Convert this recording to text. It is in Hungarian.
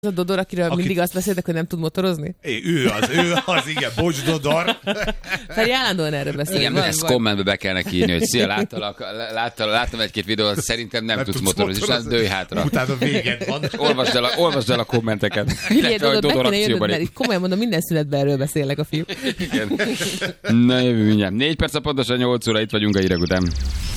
Az a Dodor, akiről mindig azt beszéltek, hogy nem tud motorozni? Ő az, igen, bocs Dodor. Feri állandóan erről beszél. Igen, ezt kommentbe be kell neki írni, hogy szia, láttam egy-két videót, szerintem nem tudsz motorozni, és az dőj hátra. Utána véged van. Olvasd el a kommenteket. Illetve, hogy Dodor akcióban. Mert komolyan mondom, minden szünetben erről beszélnek a fiúk. Igen. Na jövő mindjárt. 4 perc a pontosan 8 óra, itt vagyunk a hírek után.